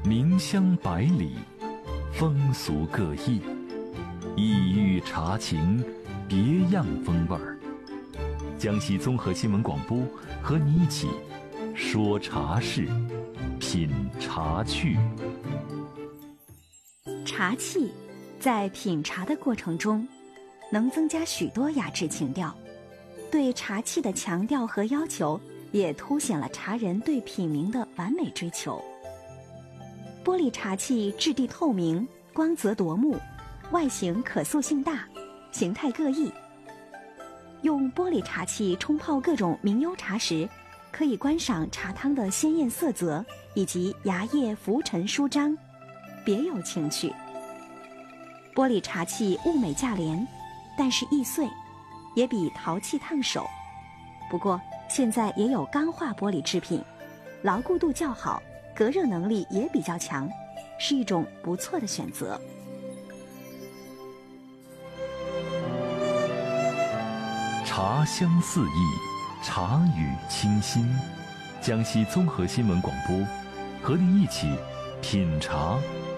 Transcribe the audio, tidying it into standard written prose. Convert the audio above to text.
名香百里，风俗各异，异域茶情，别样风味儿。江西综合新闻广播和你一起说茶事，品茶趣。 茶气在品茶的过程中，能增加许多雅致情调。对茶气的强调和要求，也凸显了茶人对品茗的完美追求。玻璃茶器质地透明，光泽夺目，外形可塑性大，形态各异。用玻璃茶器冲泡各种名优茶时，可以观赏茶汤的鲜艳色泽以及芽叶浮沉舒张，别有情趣。玻璃茶器物美价廉，但是易碎，也比陶器烫手。不过现在也有钢化玻璃制品，牢固度较好，隔热能力也比较强，是一种不错的选择。 茶香四溢，茶语清新。江西综合新闻广播和您一起品茶